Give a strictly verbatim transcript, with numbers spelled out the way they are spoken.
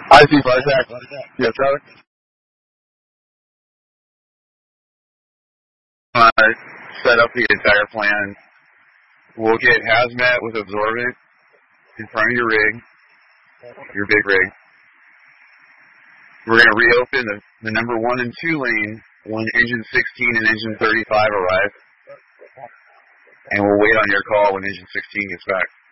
I see Bartek. Yes, sir. Uh, set up the entire plan. We'll get hazmat with absorbent in front of your rig, your big rig. We're going to reopen the, the number one and two lane when engine sixteen and engine thirty-five arrive. And we'll wait on your call when engine sixteen gets back.